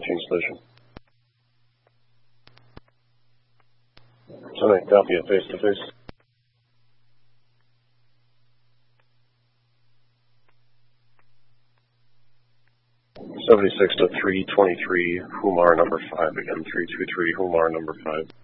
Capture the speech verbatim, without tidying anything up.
fourteen station. Tonight, copy it face to face. seventy-six to three twenty-three, Humar number five again, three two three, Humar number five.